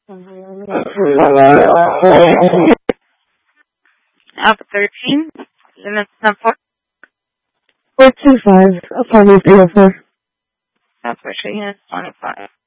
Alpha 13, limits number 425, apartment 304. Southwest Unit 25.